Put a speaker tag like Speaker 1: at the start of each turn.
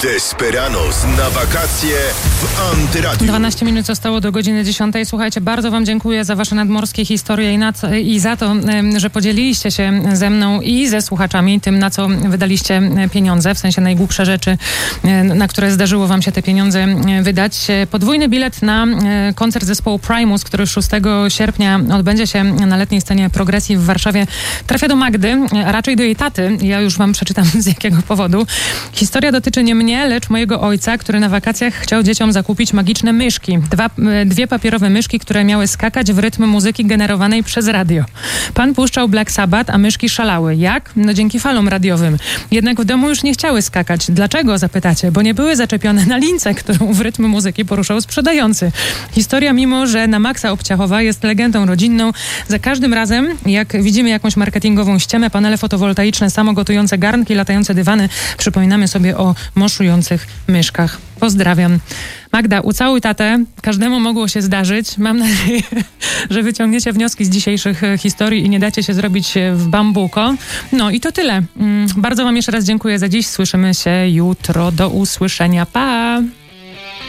Speaker 1: Desperados na wakacje w Antyradiu.
Speaker 2: 12 minut zostało do godziny 10. Słuchajcie, bardzo wam dziękuję za wasze nadmorskie historie i za to, że podzieliliście się ze mną i ze słuchaczami tym, na co wydaliście pieniądze, w sensie najgłupsze rzeczy, na które zdarzyło wam się te pieniądze wydać. Podwójny bilet na koncert zespołu Primus, który 6 sierpnia odbędzie się na letniej scenie Progresji w Warszawie, trafia do Magdy, a raczej do jej taty. Ja już wam przeczytam z jakiego powodu. Historia dotyczy nie mnie, lecz mojego ojca, który na wakacjach chciał dzieciom zakupić magiczne myszki. Dwie papierowe myszki, które miały skakać w rytm muzyki generowanej przez radio. Pan puszczał Black Sabbath, a myszki szalały. Jak? No dzięki falom radiowym. Jednak w domu już nie chciały skakać. Dlaczego, zapytacie? Bo nie były zaczepione na lince, którą w rytm muzyki poruszał sprzedający. Historia, mimo że na maksa obciachowa, jest legendą rodzinną. Za każdym razem, jak widzimy jakąś marketingową ściemę, panele fotowoltaiczne, samogotujące garnki, latające dywany, przypominamy sobie o moszujących myszkach. Pozdrawiam. Magda, ucałuj tatę. Każdemu mogło się zdarzyć. Mam nadzieję, że wyciągniecie wnioski z dzisiejszych historii i nie dacie się zrobić w bambuko. No i to tyle. Bardzo wam jeszcze raz dziękuję za dziś. Słyszymy się jutro. Do usłyszenia. Pa!